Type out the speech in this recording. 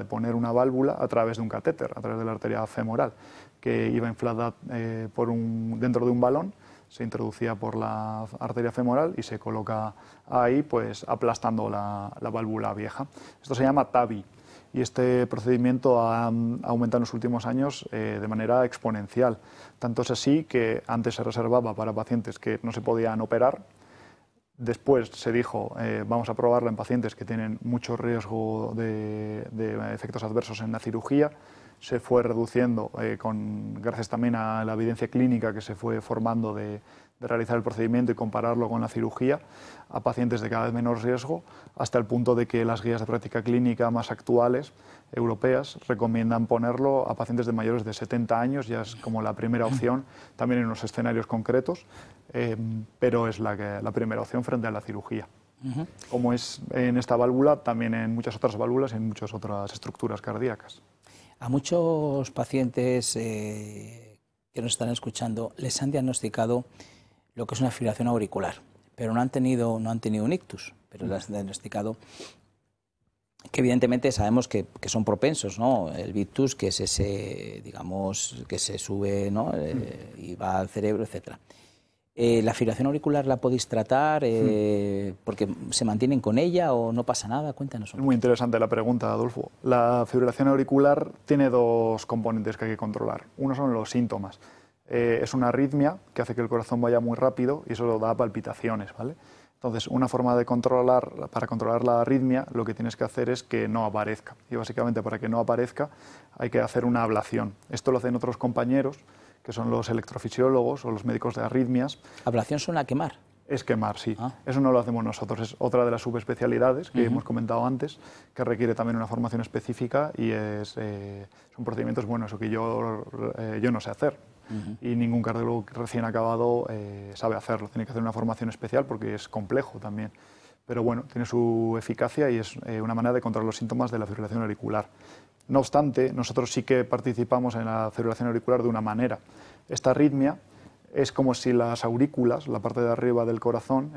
poner una válvula a través de un catéter, a través de la arteria femoral, que iba inflada dentro de un balón, se introducía por la arteria femoral y se coloca ahí, pues aplastando la válvula vieja. Esto se llama TAVI. Y este procedimiento ha aumentado en los últimos años de manera exponencial. Tanto es así que antes se reservaba para pacientes que no se podían operar. Después se dijo, vamos a probarlo en pacientes que tienen mucho riesgo de efectos adversos en la cirugía. Se fue reduciendo, gracias también a la evidencia clínica que se fue formando de realizar el procedimiento y compararlo con la cirugía, a pacientes de cada vez menor riesgo, hasta el punto de que las guías de práctica clínica más actuales, europeas, recomiendan ponerlo a pacientes de mayores de 70 años, ya es como la primera opción, también en unos escenarios concretos, pero es la primera opción frente a la cirugía. Como es en esta válvula, también en muchas otras válvulas y en muchas otras estructuras cardíacas. A muchos pacientes que nos están escuchando les han diagnosticado lo que es una fibrilación auricular, pero no han tenido un ictus, pero les han diagnosticado que evidentemente sabemos que son propensos, ¿no? El ictus, que es ese, digamos, que se sube, ¿no? Y va al cerebro, etcétera. ¿La fibrilación auricular la podéis tratar porque se mantienen con ella o no pasa nada? Cuéntanos. Es muy interesante la pregunta, Adolfo. La fibrilación auricular tiene dos componentes que hay que controlar. Uno son los síntomas. Es una arritmia que hace que el corazón vaya muy rápido y eso da palpitaciones, ¿vale? Entonces, una forma de para controlar la arritmia, lo que tienes que hacer es que no aparezca. Y básicamente, para que no aparezca, hay que hacer una ablación. Esto lo hacen otros compañeros, que son los electrofisiólogos o los médicos de arritmias. ¿Ablación suena a quemar? Es quemar, sí. Eso no lo hacemos nosotros, es otra de las subespecialidades que hemos comentado antes, que requiere también una formación específica y son procedimientos, bueno, eso que yo no sé hacer. Y ningún cardiólogo recién acabado sabe hacerlo. Tiene que hacer una formación especial porque es complejo también. Pero bueno, tiene su eficacia y es una manera de controlar los síntomas de la fibrilación auricular. No obstante, nosotros sí que participamos en la fibrilación auricular de una manera. Esta arritmia es como si las aurículas, la parte de arriba del corazón,